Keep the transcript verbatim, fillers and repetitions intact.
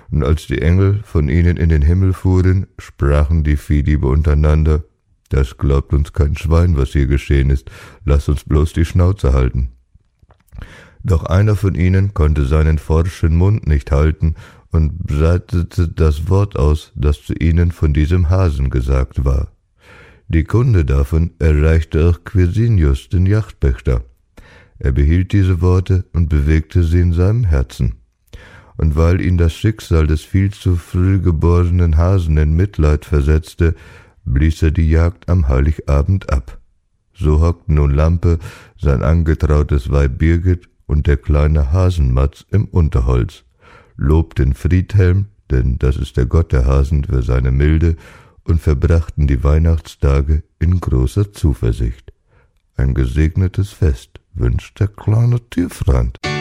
und als die Engel von ihnen in den Himmel fuhren, sprachen die Viehdiebe untereinander: »Das glaubt uns kein Schwein, was hier geschehen ist, lasst uns bloß die Schnauze halten.« Doch einer von ihnen konnte seinen forschen Mund nicht halten und breitete das Wort aus, das zu ihnen von diesem Hasen gesagt war. Die Kunde davon erreichte auch Quirinius, den Jagdpächter. Er behielt diese Worte und bewegte sie in seinem Herzen. Und weil ihn das Schicksal des viel zu früh geborenen Hasen in Mitleid versetzte, blies er die Jagd am Heiligabend ab. So hockten nun Lampe, sein angetrautes Weib Birgit und der kleine Hasenmatz im Unterholz, lobten Friedhelm, denn das ist der Gott der Hasen, für seine Milde, und verbrachten die Weihnachtstage in großer Zuversicht. Ein gesegnetes Fest wünscht der kleine Tierfreund.